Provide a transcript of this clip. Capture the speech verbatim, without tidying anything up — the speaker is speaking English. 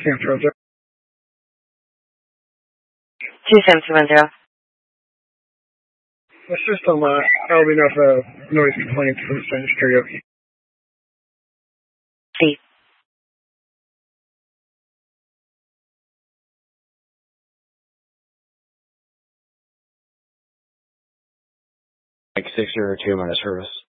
Central. two seven two one zero. The system, uh, held enough, uh, noise complaints from the Ministry of C. Like six zero two minus service.